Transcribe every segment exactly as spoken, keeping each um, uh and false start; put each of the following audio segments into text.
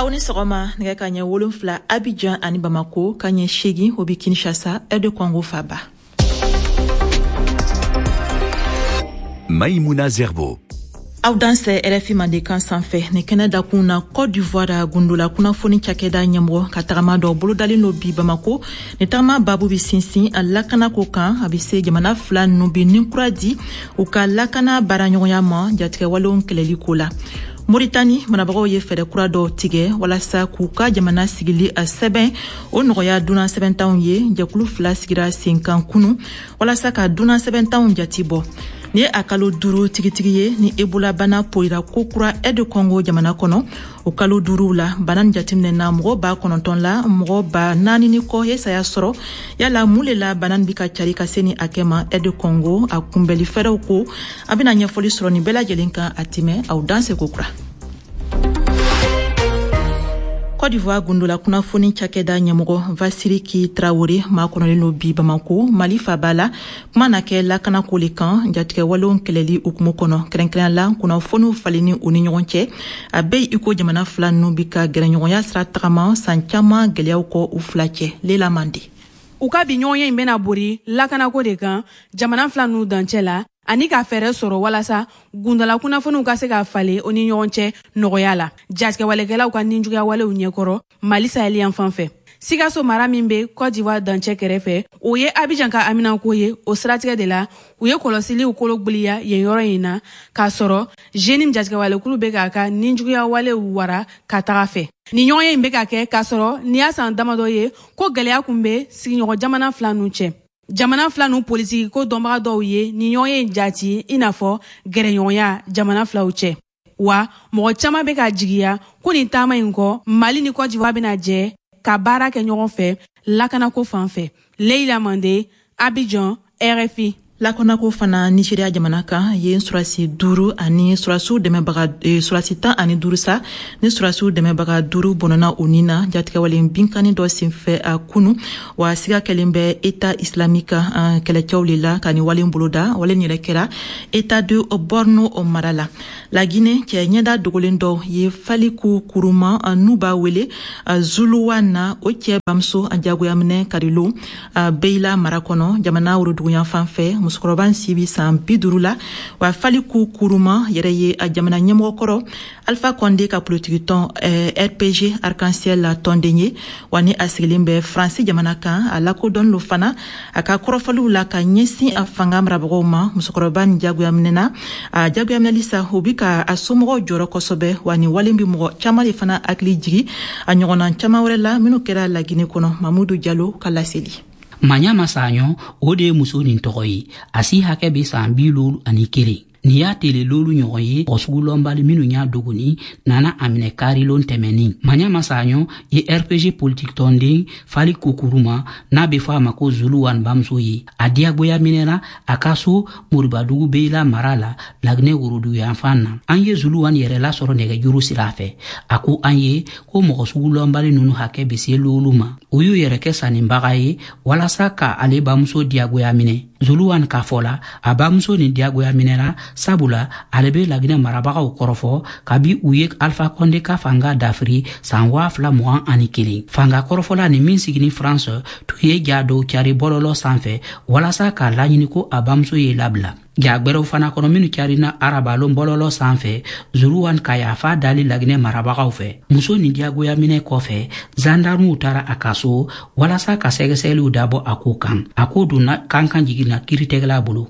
Awni sogoma nega kanya wolonfla Abidjan ani Bamako kanya shegi obi Kinshasa e de Congo Faba. Maïmouna Zerbo. Audanse R F I Mandekan sanfɛ ne Canada kuna Côte d'Ivoire gundula kuna foni cakɛda ɲɛmɔgɔ ka tagama dɔ bolodalen no bi Bamako ne tagama babu bi sinsin a lakana ko kan a bi se jamana fila ninnu bi ninkura di u ka lakana baaraɲɔgɔnya ma jatigɛ walew kɛlɛli ko la. Mauritanie manabagaw ye fɛɛrɛ kura dɔ tigɛ walasa k'u ka jamana sigili a sɛbɛn o nɔgɔya dunan sɛbɛntanw ye jɛkulu fila sigira senkan kunu walasa ka dunan sɛbɛntanw jati bɔ. Ni a kalo duru tigitigi ye ni Ebola bana poira ko kura e de Congo jamana kɔnɔ o kalo duru la bana jateminɛ na mɔgɔ ba kɔnɔntɔn la mɔgɔ ba naani ni kɔ ye saya sɔrɔ yala mun le la bana bi ka cari ka se ni a kɛ ma e de Congo a kunbɛli fɛrɛw ko a bɛna ɲɛfɔli sɔrɔ ni bɛɛ lajɛlen kan a tɛmɛ aw danse ko kura. Côte d'Ivoire gundula kunnafoni cakɛda ɲɛmɔgɔ Vasiriki Traoré ma kɔnɔlen no bi Bamako Mali fabala kuma na kɛ lakana ko le kan jatigɛ walew kɛlɛli ukumu kɔnɔ kɛrɛnkɛrɛnya la kunnafoniw faleni u ni ɲɔgɔn cɛ a bɛ iko jamana fila ninnu bi ka gɛrɛɲɔgɔnya sira tagama san caman gɛlɛyaw kɔ u fila cɛ Lela Mande. U ka bi ɲɔgɔnya in bɛna bori lakana ko de kan jamana fila ninnu dancɛ la ani ka fɛɛrɛ sɔrɔ walasa gundala kunnafoniw ka se ka fale o ni ɲɔgɔn cɛ nɔgɔya la jatigɛ walekɛlaw ka ninjuguya walew ɲɛkɔrɔ Mali sahel yan fan fɛ. Sikaso mara min be Côte d'Ivoire dancɛ kɛrɛfɛ o ye Abidjan ka aminako ye o siratigɛ de la u ye kɔlɔsiliw kologbiliya yen yɔrɔ in na k'a sɔrɔ jeune jatigɛ walekulu be k'a ka ninjuguya walew wara ka taga fɛ. Ni ɲɔgɔnya in be ka kɛ k'a sɔrɔ ni y'a san damadɔ ye ko gɛlɛya kun be sigiɲɔgɔn jamana fila ninnu cɛ. Jamana fila nu politiki ko dɔnbaga dɔw ye ni ɲɔgɔnya in jati i n'a fɔ gɛrɛɲɔgɔnya jamana filaw cɛ. Wa mɔgɔ caman be ka jigiya ko nin taama in kɔ Mali ni Côte d'Ivoire bena jɛ ka baara kɛ ɲɔgɔn fɛ lakanako fan fɛ. Leila Mande, Abidjan, R F I. Lakonako fana Nigeria jamana kan ye surasi duru ani surasu dɛmɛbaga e, surasi tan ani duru sa ni surasu dɛmɛbaga duru bɔnɔna o ni na jatigɛwalen binkani dɔ senfɛ a kunu wa siga kɛlen bɛ État islamique uh, kɛlɛcɛw le la ka ni walen boloda wale yɛrɛ kɛra État de Borno o mara la. La Guinée cɛ ɲɛda dogolen dɔ ye faliku kuruma uh, n'u b'a wele uh, Zuluwa na o cɛ bamuso a jagoyaminɛ karilo uh, Beila mara kɔnɔ jamana woroduguyan fan fɛ musokɔrɔba sibi san bi duuru la wa faliku kuruma yɛrɛ ye a jamana ɲɛmɔgɔ kɔrɔ Alpha Condé ka politiki tɔn eh, R P G Arc-en-Ciel la tɔnden ye wa ni a sigilen bɛ Faransi jamana kan a lakodɔn lo fana a ka kɔrɔfɔliw la ka ɲɛsin a fanga marabagaw ma musokɔrɔba ni jagoyaminɛna a jagoyaminɛli sa o bi ka a somɔgɔw jɔrɔ kosɛbɛ wa ni walen bi mɔgɔ caman de fana hakili jigi a ɲɔgɔnna caman wɛrɛ la minnu kɛra La Guinée kɔnɔ Mamudu Jalo ka laseli. Manyama Sanyo o de muso nin tɔgɔ ye a si hakɛ be san bi lolu ani kelen ni y'a tele lolu ɲɔgɔn ye o sugulɔnbali minnu y'a dogoni nana a minɛ karilon tɛmɛnin. Manyama Sanyo ye R P G politique tɔnden fali kokuruma n'a be fɔ a ma ko Zuluwan bamuso ye a diyagoya minɛra a ka so Moribadugu Beila mara la Laginɛ worodugu yanfan na. An ye Zuluwan yɛrɛ lasɔrɔ nɛgɛjuru sira fɛ a ko an ye ko mɔgɔ sugulɔnbali nunu hakɛ be se lolu ma u y'u yɛrɛ kɛ saninbaga ye walasa ka ale bamuso diyagoya minɛ. Zuluwan k'a fɔ la a bamuso ni diyagoya minɛra sabula ale be Laginɛ marabagaw kɔrɔfɔ kabi u ye Alpha Condé ka fanga dafiri san waa fila mugan ani kelen. Fanga kɔrɔfɔla ni min sigini France tu ye ja dɔw cari bɔlɔlɔ sanfɛ walasa k'a laɲini ko a bamuso ye labila. Jagbɛrɛw fana kɔnɔ minnu carina arabalon bɔlɔlɔ sanfɛ Zuluwan ka yafa dali Laginɛ marabagaw fɛ. Muso ni diyagoya minɛ kɔfɛ zandarmuw taara a ka so walasa ka sɛgɛsɛgɛliw dabɔ a ko kan. A ko donna kan kan jigina kiiritigɛla bolo.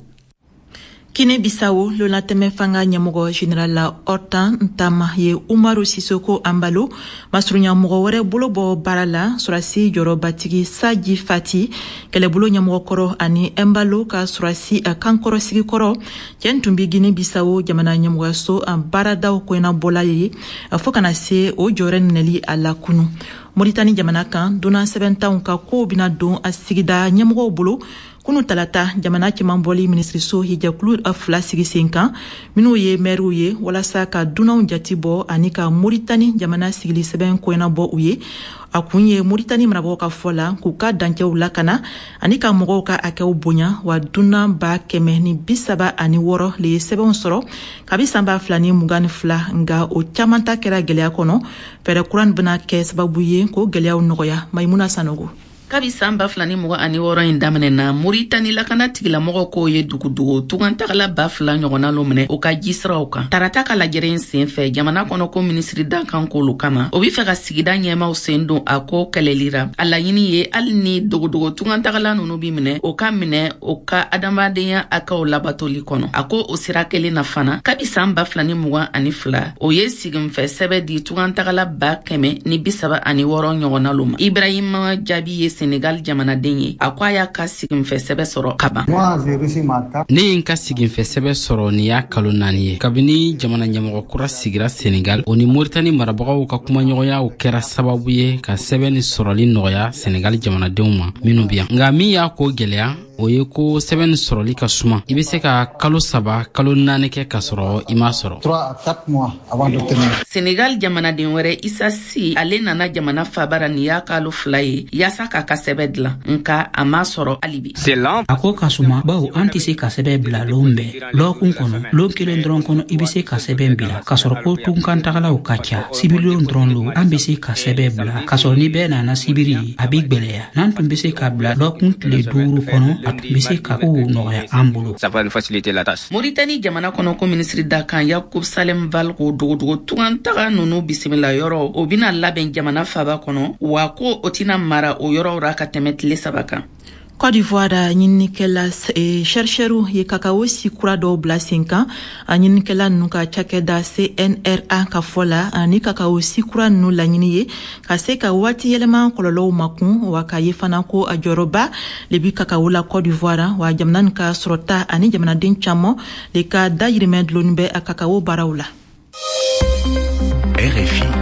Guinée Bissau lo latɛmɛ fanga ɲɛmɔgɔ général la Hortan Ntama ye Umaru Sisoko Ambalo masurunya mɔgɔ wɛrɛ bolo bɔ baara la surasi jɔrɔbatigi Saji Fati kɛlɛbolo ɲɛmɔgɔ kɔrɔ ani Ambalo ka surasi a kankɔrɔsigi kɔrɔ cɛn tun bi Guinée Bissau jamana ɲɛmɔgɔso a baaradaw koyina bɔla ye fɔ kana se o jɔrɛ minɛli a la kunu. Mauritanie jamana kan dunan sɛbɛntanw ka kow bina don a sigida ɲɛmɔgɔw bolo kunu talata jamana cɛman bɔli minisiriso hijakulu fila sigi sen kan minnu ye mɛriw ye walasa ka dunanw jati bɔ ani ka Moritani jamana sigili sɛbɛn koyana bɔ u ye. A kun ye Moritani marabagaw ka fɔ la k'u ka dancɛw lakana ani ka mɔgɔw ka hakɛw bonya wa dunan ba kɛmɛ ni bi saba ani wɔɔrɔ le ye sɛbɛnw sɔrɔ kabi san ba fila ni mugan ni fila nga o caman ta kɛra gɛlɛya kɔnɔ. Fɛɛrɛ kuran bena kɛ sababu ye k'o gɛlɛyaw nɔgɔya. Maimuna Sanogo. Kabi san ba fila ni mugan ani wɔɔrɔ in daminɛna Moritani lakana tigilamɔgɔ k'o ye dugudugu tugantagala ba fila ɲɔgɔnna lo minɛ o ka jisiraw kan. Tarata ka lajɛrɛ sen fɛ jamana kɔnɔ ko minisiri dan kan k'olu kama o bi fɛ ka sigida ɲɛmaw sen don a ko kɛlɛlira. A laɲini ye hali ni dogodogo tugantagala nunu bi minɛ o ka minɛ o ka adamadenya a kaw labatoli kɔnɔ. A ko o sira kelen na fana kabi san ba fila ni mugan ani fila o ye siginfɛ sɛbɛ di tugantagala ba kɛmɛ ni bi saba ani wɔɔrɔ ɲɔgɔnna lo ma. Ibrahima Jabi ye Senegal jamanaden ye a ko a y'a ka siginfɛ sɛbɛ sɔrɔ kaban. Ne ye n ka siginfɛ sɛbɛ sɔrɔ ni y'a kalo naani ye kabini jamana ɲɛmɔgɔ kura sigira Senegal o ni Moritani marabagaw ka kumaɲɔgɔnya o kɛra sababu ye ka sɛbɛn ni sɔrɔli nɔgɔya Senegal jamanadenw ma minnu bi yan nka min y'a ko gɛlɛya o ye ko sɛbɛn sɔrɔli ka suma i bɛ se ka kalo saba kalo naani kɛ ka sɔrɔ i m'a sɔrɔ. Senegal jamanaden wɛrɛ Issa Sy ale nana jamana fabara ni y'a kalo fila ye yaasa k'a ka sɛbɛn dilan nka a m'a sɔrɔ halibi. A ko ka suma bawo an tɛ se ka sɛbɛn bila lon bɛɛ lɔkun kɔnɔ lon kelen dɔrɔn kɔnɔ i bɛ se ka sɛbɛn bila ka sɔrɔ ko tunkantagalaw ka ca sibilion dɔrɔn lo an bɛ se ka sɛbɛn bila ka sɔrɔ ni bɛɛ nana sibiri ye a bɛ gwɛlɛya n'an tun bɛ se ka bila lɔkun tile duuru kɔnɔ a tun bɛ se ka kow nɔgɔya an bolo. Moritani jamana kɔnɔ ko minisiri da kan Yakub Salem Val ko dogodogo tugantaga nunu bisimila yɔrɔ o bina labɛn jamana faba kɔnɔ wa ko o tina mara o yɔrɔ ra ka tɛmɛ tile saba kan. Côte d'Ivoire ɲininikɛla chercheurs ye kakao si kura dɔw bila sen kan a ɲininikɛla ninnu ka cakɛda C N R A ka fɔ la ani kakao si kura ninnu laɲini ye ka se ka waati yɛlɛma kɔlɔlɔw makun wa ka ye fana ko a jɔyɔrɔba le bi kakao la Côte d'Ivoire wa jamana nin ka sɔrɔta ani jamanaden caman le ka dayirimɛ dulonni bɛ a kakao baaraw la. R F I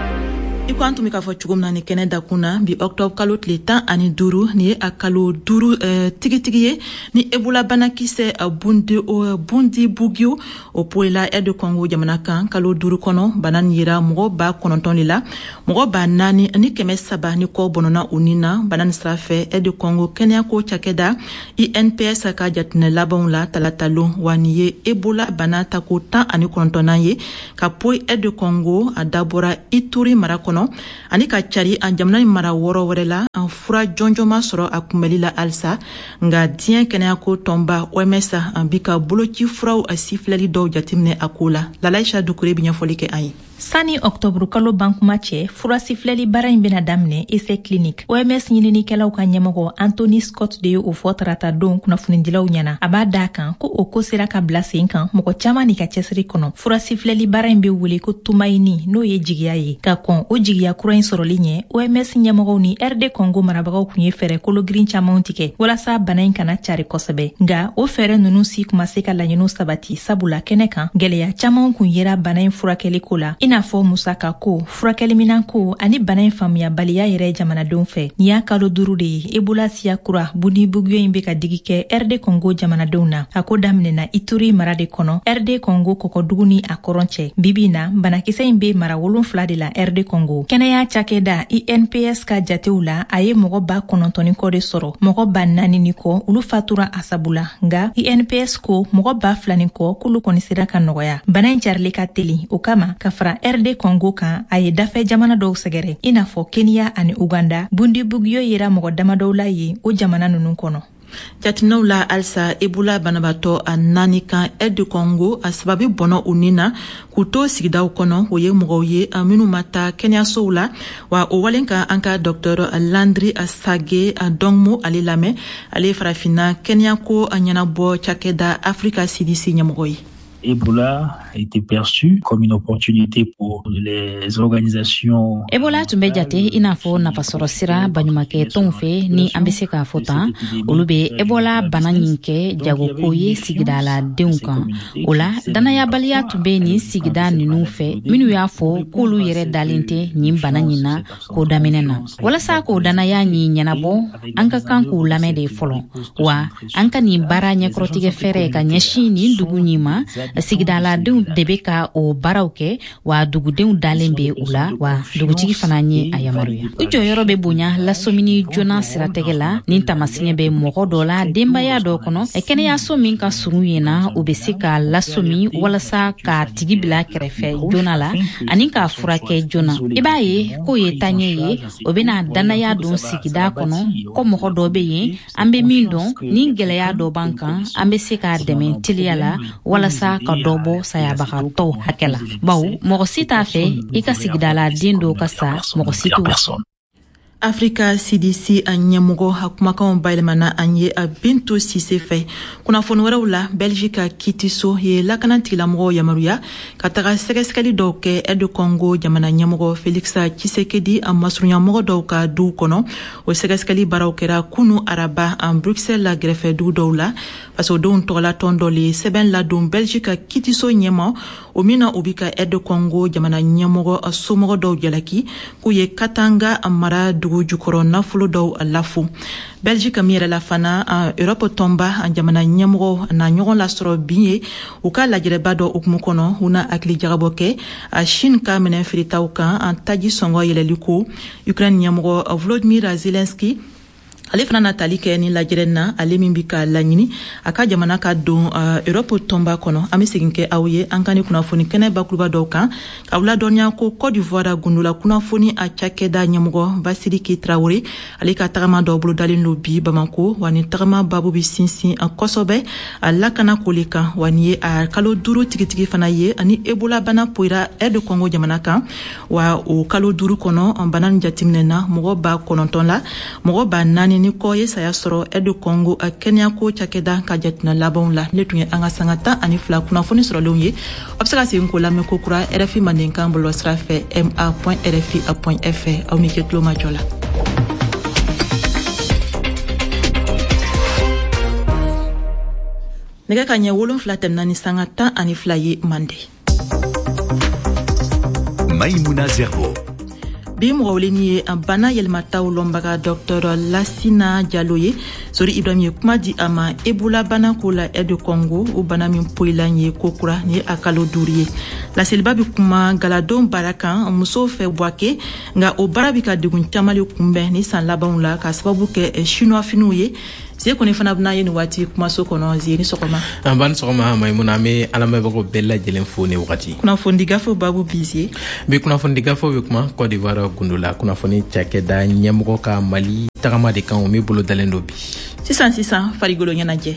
Iko an tun bɛ k'a fɔ cogo min na ni kɛnɛ dakuna bi octobre kalo tile tan ani duuru ni ye a kalo duuru uh, tigitigi ye ni Ebola banakisɛ uh, bundi uh, bundi bugiu o poila aide Congo jamana kan kalo duuru kɔnɔ bana nin yera mɔgɔ ba kɔnɔntɔn de la mɔgɔ ba naani ni kɛmɛ saba ni kɔ bɔnɔna u ni na bana nin sira fɛ aide Congo kɛnɛyako cakɛda I N P S ka jateminɛ labanw la talatalon wa ni ye Ebola bana tako tan ani kɔnɔntɔnnan ye ka poyi aide Congo a dabɔra Ituri mara kɔnɔ ani ka cari a jamana mara wɔɔrɔ wɛrɛ la an fura jɔnjɔma sɔrɔ a kunbɛli la alisa nga diɲɛ kɛnɛyako tɔnba O M S an bi ka boloci furaw a sifilɛli dɔw jateminɛ a ko la Lalaisha Dukure bi ɲɛfɔli kɛ an ye. Sani octobre kalo bankuma cɛ fura sifilɛli bara in bena daminɛ essai clinique O M S ɲininikɛlaw ka ɲɛmɔgɔ Anthony Scott de ye o fɔ tarata don kunnafonidilaw ɲɛna a b'a da kan ko o ko sera ka bila sen kan mɔgɔ caman ni ka cɛsiri kɔnɔ fura sifilɛli bara in be wele ko tumayini n'o ye jigiya ye ka kɔn o jigiya kura in sɔrɔli ɲɛ O M S ɲɛmɔgɔw ni R D Congo marabagaw kun ye fɛɛrɛ kologirin camanw tigɛ walasa bana in kana cari kosɛbɛ nga o fɛɛrɛ nunu si kuma se ka laɲiniw sabati sabula kɛnɛ kan gwɛlɛya camanw kun yera bana in furakɛli ko la i n'a fɔ musaka ko furakɛli minan ko ani bana in faamuyabaliya yɛrɛ jamanadenw fɛ ni y'a kalo duuru de ye Ebola siya kura bundi bugyo in be ka digi kɛ R D Congo jamanadenw na a ko daminɛna Ituri mara de kɔnɔ R D Congo kɔkɔdugu ni a kɔrɔn cɛ bibi na banakisɛ in be mara wolonfila de la R D Congo kɛnɛya cakɛda I N P S ka jatew la a ye mɔgɔ ba kɔnɔntɔni kɔ de sɔrɔ mɔgɔ ba naani ni kɔ olu fatura a sabula nga I N P S ko mɔgɔ ba fila ni kɔ k'olu kɔni sera ka nɔgɔya bana in carili ka teli o kama ka fara R D Congo kan a ye dafɛ jamana dɔw sɛgɛrɛ i n'a fɔ Kenya ani Uganda bundi bugyo yera mɔgɔ damadɔw la ye o jamana nunu kɔnɔ. Jateminɛw la alisa Ebola banabatɔ a naani kan R D Congo a sababi bɔnɔ u ni na k'u to sigidaw kɔnɔ o ye mɔgɔw ye a minnu ma taa kɛnɛyasow la wa o walen ka an ka Dr Landry Sage a dɔnmo ale lamɛn ale farafina kɛnɛyako a ɲɛnabɔ cakɛda Africa C D C ɲɛmɔgɔ ye. Ebola était perçu comme une opportunité pour les organisations. Ebola tun bɛ jate i n'a fɔ nafasɔrɔ sira baɲumankɛ tɔnw fɛ ni an bɛ se k'a fɔ tan olu bɛ Ebola bana ɲin kɛ jagoko ye sigida la denw kan o la danayabaliya tun bɛ nin sigida ninnu fɛ minnu y'a fɔ k'olu yɛrɛ dalen tɛ nin bana ɲin na k'o daminɛ na walasa k'o danaya ɲin ɲɛnabɔ an ka kan k'o lamɛn de fɔlɔ wa an ka nin baara ɲɛkɔrɔtigɛ fɛrɛ ka ɲɛsin nin dugu ɲin ma sigidaladenw de bɛ ka o baaraw kɛ wa dugudenw dalen bɛ u la wa dugutigi fana ye a yamaruya u jɔyɔrɔ bɛ bonya lasɔmini joona siratigɛ la nin tamasiɲɛ bɛ mɔgɔ dɔ la denbaya dɔ kɔnɔ kɛnɛyaso min ka surun yen na o bɛ se ka lasomi walasa ka tigi bila kɛrɛfɛ joona la ani k'a furakɛ joona i b'a ye k'o ye taaɲɛ ye o bɛna danaya don sigida kɔnɔ ko mɔgɔ dɔ bɛ yen an bɛ min dɔn ni gɛlɛya dɔ b'an kan an bɛ se k'a dɛmɛ teliya la walasa ka dɔ bɔ sayabagatɔw hakɛ la bawo mɔgɔ si t'a fɛ i ka sigidala den dɔw ka sa mɔgɔ si t'o Africa C D C a ɲɛmɔgɔ a kumakanw bayɛlɛmana an ye a Bintu Sise fɛ kunnafoni wɛrɛw la Belgique ka kitiso ye lakana tigilamɔgɔw yamaruya ka taga sɛgɛsɛgɛli dɔw kɛ aide Congo jamana ɲɛmɔgɔ Félix Tshisekedi a masurunyamɔgɔ dɔw ka duw kɔnɔ o sɛgɛsɛgɛli baaraw kɛra kunu araba an Bruxelles la gɛrɛfɛ dugu dɔw la fasodenw tɔgɔla tɔn dɔ le sɛbɛn ladon Belgique ka kitiso ɲɛma o min na o bi ka aide Congo jamana ɲɛmɔgɔ a somɔgɔ dɔw jalaki k'u ye Katanga a mara dugu jukɔrɔ nafolo dɔw lafo Belgique mi yɛrɛ la fana a Europe tɔnba a jamana ɲɛmɔgɔ na ɲɔgɔn lasɔrɔ bin ye u ka lajɛrɛba dɔ hukumu kɔnɔ u na hakili jagabɔ kɛ a Chine ka minɛn feeretaw kan an taji sɔngɔ yɛlɛli ko Ukraine ɲɛmɔgɔ Volodymyr Zelensky ale fana na tali kɛ ni lajɛrɛ na ale min bi ka laɲini a ka jamana ka don uh, Europe tɔnba kɔnɔ an bɛ segin kɛ aw ye an ka ni kunnafoni kɛnɛ bakuruba dɔw kan k'aw ladɔnniya ko Côte d'Ivoire gundola kunnafoni a cakɛda ɲɛmɔgɔ Basidiki Traoré ale ka tagama dɔw bolo dalen do bi Bamako wa ni tagama babu bi sinsin a kɔsɔbɛ a lakana kole kan wa ni ye a kalo duuru tigitigi fana ye ani Ebola bana poira aide Congo jamana kan wa o kalo duuru kɔnɔ an bana jateminɛna mɔgɔ ba kɔnɔntɔn la mɔgɔ ba naani ni ko ye saya sɔrɔ aide Congo a Kenya ko cakɛda ka jatina labanw la ne tun ye an ka sanga tan ani fila kunnafoni sɔrɔlenw ye a bɛ se ka segin k'o lamɛn ko kura R F I mandenkan bɔlɔlɔsira fɛ m a point r f i point f r aw ni kɛ tulo majɔ la. Nɛgɛ ka ɲɛ wolonfila tɛmɛna ni sanga tan ani fila ye Mande. Maïmouna Zerbo. bi mɔgɔ weleni ye a bana yɛlɛmataw lɔnbaga Dr Lassina Diallo ye Sori Ibrahim ye kuma di a ma Ebola bana ko la aide Congo o bana min poyilan ye ko kura ni a kalo duuru ye laseliba bi kuma galadon baara kan muso fɛ Buake nga o baara bi ka degun caman le kunbɛn ni san labanw la ka sababu kɛ chinois finiw ye se kɔni fana bɛna ye ni waati kumaso kɔnɔ Zie ni sɔgɔma an ban sɔgɔma Maimuna me alamɛbagaw bɛɛ lajɛlen fo ni wagati kunnafoni gafo babu bizie bi kunnafoni gafo bi kuma Côte d'Ivoire gundola kunnafoni cakɛda ɲɛmɔgɔ ka Mali tagama de kan o mi bolo dalen do bi sisan sisan farigolo ɲɛnajɛ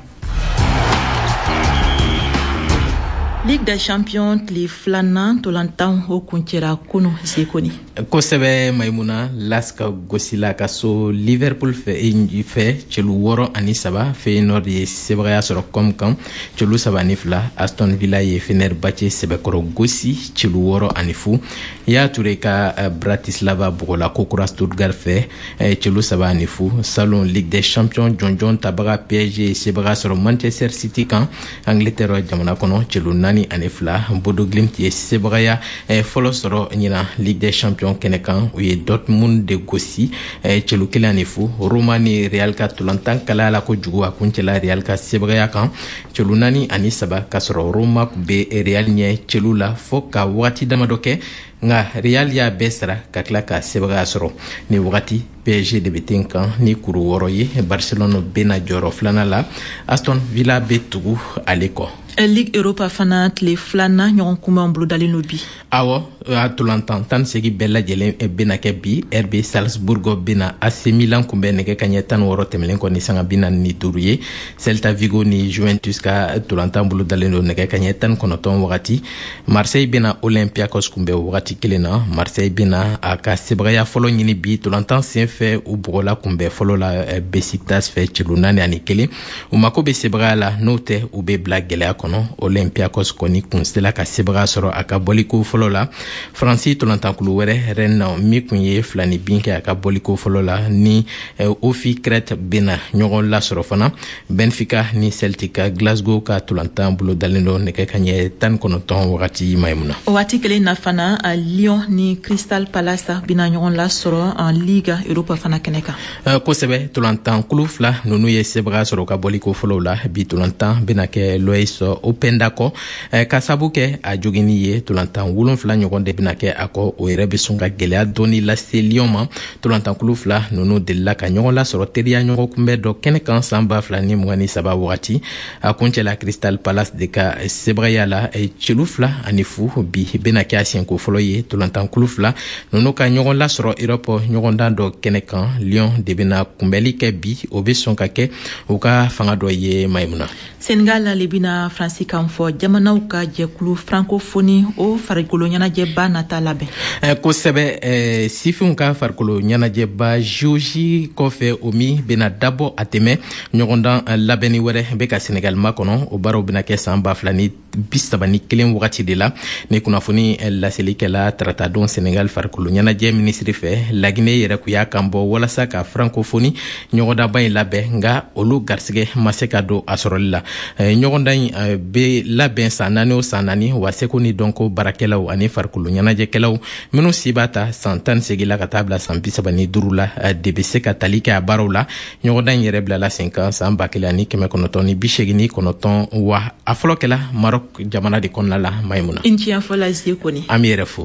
Ligue des Champions tile filanan tolantan o kuncɛra kunu Sekoni kosɛbɛ Maimuna Laska gosila ka so Liverpool fɛ fɛ cɛlu wɔɔrɔ ani saba Feyenoord ye sebagaya sɔrɔ com kan cɛlu saba ni fila Aston Villa ye Fenerbahce sɛbɛkɔrɔ gosi cɛlu wɔɔrɔ ani fu Yaya Touré ka Bratislava bugola kokura Stuttgart fɛ cɛlu saba ani fu Salon Ligue des Champions jɔnjɔn tabaga P S G ye sebagaya sɔrɔ Manchester City kan Angleterre jamana kɔnɔ cɛlu naani ani fila Bodo Glimt ye sebagaya fɔlɔ sɔrɔ ɲina Ligue des Champions kɛnɛ kan u ye Dortmund de gosi cɛlu kelen ani fu Roma ni Real ka tolantan kalaya la kojugu a kuncɛla Real ka sebagaya kan cɛlu naani ani saba ka sɔrɔ Roma be Real ɲɛ cɛlu la fɔ ka wagati damadɔ kɛ nga Real y'a bɛɛ sara ka tila ka sebagaya sɔrɔ ni wagati P S G de bɛ ten kan ni kuru wɔɔrɔ ye Barcelone bena jɔyɔrɔ filanan la Aston Villa be tugu ale kɔ Ligue Europa fana tile filanan ɲɔgɔn kunbɛnw bolo dalen no bi awɔ a tolantan tan ni segin bɛɛ lajɛlen bena kɛ bi R B Salzburg bena A C Milan kunbɛn nɛgɛ kaɲɛ tan ni wɔɔrɔ tɛmɛlen kɔ ni sanga bi naani ni duuru ye Celta Vigo ni Juventus ka tolantan bolo dalen do nɛgɛ kaɲɛ tan ni kɔnɔntɔn wagati Marseille bena Olympiakos kunbɛn wagati wagati kelen na Marseille bena a ka sebraya folo ɲini bi tolantan sen fɛ u bogola kunbɛ fɔlɔ la Besiktas fɛ celu naani ani kelen u mako be sebraya la n'o tɛ u be bila gwɛlɛya kɔnɔ Olympiakos kɔni kun sela ka sebraya sɔrɔ a ka bɔliko fɔlɔ la Faransi tolantankulu wɛrɛ Rennes min kun ye filani bin kɛ a ka bɔliko fɔlɔ la ni Ofi Crete bena ɲɔgɔn lasɔrɔ fana Benfica ni Celtic Glasgow ka tolantan bolo dalen do nɛgɛ ka ɲɛ tan kɔnɔntɔn wagati Maimuna. O waati kelen na fana a Lyon ni Crystal Palace bina ɲɔgɔn lasɔrɔ en Liga Europa fana kɛnɛ kan. Uh, kosɛbɛ tolantan kulu fila nunu ye sebaga sɔrɔ ka bɔliko fɔlɔw la bi tolantan bena kɛ Lois Openda kɔ uh, ka sabu kɛ a jogini ye tolantan wolonfila ɲɔgɔn de bena kɛ a kɔ o yɛrɛ be sɔn ka gwɛlɛya dɔɔni lase Lyon ma tolantan kulu fila nunu delila ka ɲɔgɔn lasɔrɔ teriya ɲɔgɔn kunbɛ dɔ kɛnɛ kan san ba fila ni mugan ni saba wagati a kuncɛla Crystal Palace de ka sebagaya la celu fila ani fu bi bena kɛ a siɲɛko fɔlɔ ye tolantan kulu fila nunu ka ɲɔgɔn lasɔrɔ Europe ɲɔgɔndan dɔ kɛnɛ kan Lyon de bena kunbɛli kɛ bi o be sɔn ka kɛ u ka fanga dɔ ye Maimuna. Senegal le bina Fransi kan fɔ jamanaw ka jɛkulu francophonie o farikolo ɲɛnajɛba nata labɛn. Eh, kosɛbɛ eh, sifinw ka farikolo ɲɛnajɛba joji kɔfɛ o min bena dabɔ a tɛmɛ ɲɔgɔndan labɛnni wɛrɛ be ka Senegal makɔnɔ o baaraw bena kɛ san ba fila ni bisaba ni kelen wagati de la ni kunnafoni laselikɛla taratadon Senegal farikolo ɲɛnajɛ minisiri fɛ Laginɛ yɛrɛ ku y'a kan bɔ walasa ka francophonie ɲɔgɔndaba in labɛn nga olu garisɛgɛ ma se ka don a sɔrɔli la ɲɔgɔndan in be labɛn san naani o san naani wa seko ni dɔnko baarakɛlaw ani farikolo ɲɛnajɛkɛlaw minnu si b'a ta san tan ni segin la ka taa bila san bisaba ni duuru la de be se ka tali kɛ a baaraw la ɲɔgɔndan in yɛrɛ bilala sen kan san ba kelen ani kɛmɛ kɔnɔntɔn ni bi segin ni kɔnɔntɔn wa a fɔlɔ kɛla Maroc jamana de kɔnɔna la Maimuna. Intiya fɔla zie kɔni. An b'i yɛrɛ fo.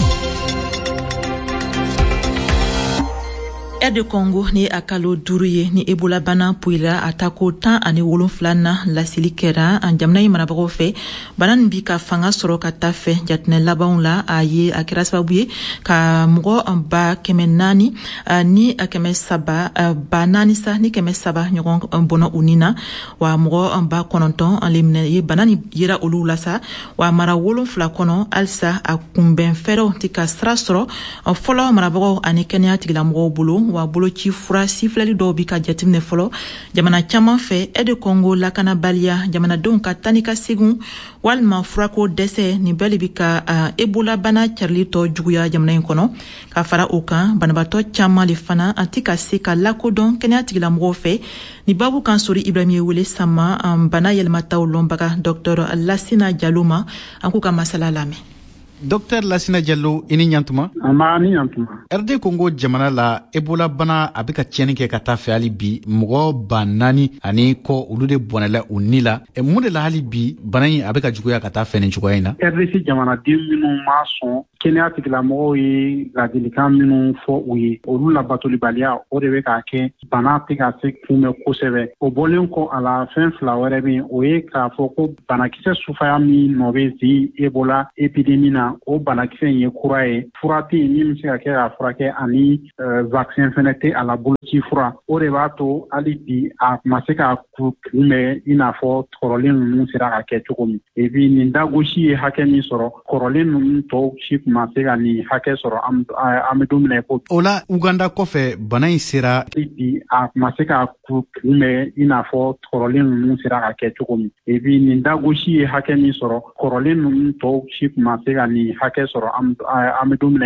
R D Congo ni a kalo duuru ye ni Ebola bana puila a tako tan ani wolonfila na lasili kɛra an jamana yi marabagaw fɛ bana nin bi ka fanga sɔrɔ ka taa fɛ jatinɛ labanw la a ye a kɛra sababu ye ka mɔgɔ ba kɛmɛ naani ni a kɛmɛ saba ba naani sa ni kɛmɛ saba ɲɔgɔn bɔnɔ u ni na wa mɔgɔ ba kɔnɔntɔn ale minɛ ye bana nin yera olu la sa wa mara wolonfila kɔnɔ halisa a kunbɛn fɛrɛw tɛ ka sira sɔrɔ fɔlɔ marabagaw ani kɛnɛya tigilamɔgɔw bolo wa boloci fura sifilali dɔw bi ka jateminɛ fɔlɔ jamana caman fɛ R D Congo lakanabaliya jamanadenw ka tani ka segun walima furako dɛsɛ ni bɛɛ bi ka uh, Ebola bana carili tɔ juguya jamana in kɔnɔ ka fara o kan banabatɔ caman le fana an ti ka se ka lakodɔn kɛnɛya tigilamɔgɔw fɛ ni babu kan sori Ibrahim ye wele sama um, bana yɛlɛmataw lɔnbaga Dr Lassina Diallo ma an k'u ka masala lamɛn. Docteur Lassina Diallo ini ɲantuma ama ni ɲantuma R D Congo jamana la Ebola bana a bɛ ka tiɲɛni kɛ ka taa fɛ hali bi mɔgɔ ba naani ani kɔ olu de bɔnɛla u ni la e mun de la hali bi bana in a bɛ ka juguya ka taa fɛ nin cogoya in na R D C jamanaden minnu ma sɔn kɛnɛya tigilamɔgɔw ye ladilikan minnu fɔ u ye olu labatolibaliya o de bɛ k'a kɛ bana tɛ ka se kunbɛn kosɛbɛ o bɔlen kɔ a la fɛn fila wɛrɛ bɛ yen o ye k'a fɔ ko banakisɛ sufaya min nɔ bɛ zi Ebola epidemi na o banakisɛ in ye kura ye fura tɛ yen min bɛ se ka kɛ k'a furakɛ ani vaccin fɛnɛ tɛ a la boloci fura o de b'a to hali bi a ma se ka kunbɛn i n'a fɔ kɔrɔlen ninnu sera ka kɛ cogo min et puis nin dagosi ye hakɛ min sɔrɔ kɔrɔlen ninnu tɔw si tun ma se ka nin hakɛ sɔrɔ an bɛ don min na ko o la Uganda kɔfɛ bana in sera bi a ma se ka kunbɛn i n'a fɔ kɔrɔlen ninnu sera ka kɛ cogo min et puis nin dagosi ye hakɛ min sɔrɔ kɔrɔlen ninnu tɔw si tun ma se ka nin hakɛ sɔrɔ an bɛ don min na